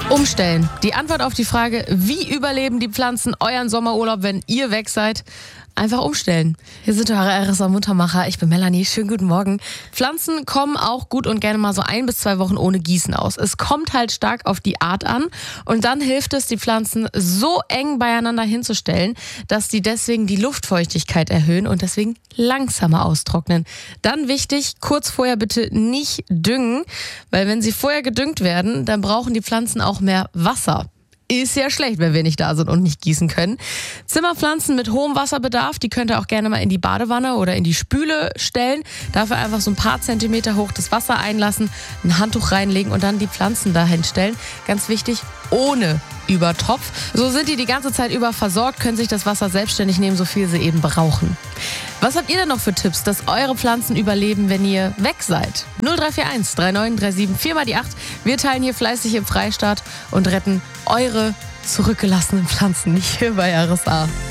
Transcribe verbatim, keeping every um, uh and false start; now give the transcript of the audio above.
Umstellen. Die Antwort auf die Frage, wie überleben die Pflanzen euren Sommerurlaub, wenn ihr weg seid? Einfach umstellen. Hier sind eure R S A-Muntermacher. Ich bin Melanie. Schönen guten Morgen. Pflanzen kommen auch gut und gerne mal so ein bis zwei Wochen ohne Gießen aus. Es kommt halt stark auf die Art an. Und dann hilft es, die Pflanzen so eng beieinander hinzustellen, dass die deswegen die Luftfeuchtigkeit erhöhen und deswegen langsamer austrocknen. Dann wichtig, kurz vorher bitte nicht düngen, weil wenn sie vorher gedüngt werden, dann brauchen die Pflanzen auch mehr Wasser. Ist ja schlecht, wenn wir nicht da sind und nicht gießen können. Zimmerpflanzen mit hohem Wasserbedarf, die könnt ihr auch gerne mal in die Badewanne oder in die Spüle stellen. Dafür einfach so ein paar Zentimeter hoch das Wasser einlassen, ein Handtuch reinlegen und dann die Pflanzen dahin stellen. Ganz wichtig, ohne Übertopf. So sind die die ganze Zeit über versorgt, können sich das Wasser selbstständig nehmen, so viel sie eben brauchen. Was habt ihr denn noch für Tipps, dass eure Pflanzen überleben, wenn ihr weg seid? null drei vier eins drei neun drei sieben vier mal die acht. Wir teilen hier fleißig im Freistaat und retten eure zurückgelassenen Pflanzen, nicht hier bei R S A.